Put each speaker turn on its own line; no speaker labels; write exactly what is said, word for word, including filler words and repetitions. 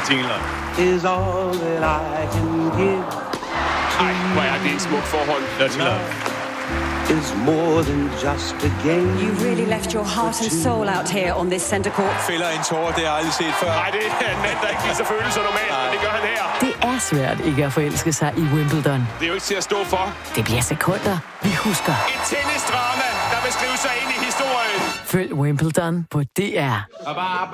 betingelser.
Is all that I can give.
Ej, hvor er det et smukt forhold.
Dirty Love.
Is more than just a game.
You really left your heart and soul out here on this center court.
Fælder en tårer, det har jeg aldrig set før.
Nej, det er en mand, der ikke viser følelser normalt, men det gør han her.
Det er svært ikke at forelske sig i Wimbledon.
Det er jo ikke til at stå for.
Det bliver sekunder, vi husker.
Et tennisdrama, der vil skrive sig ind i historien.
Følg Wimbledon på D R.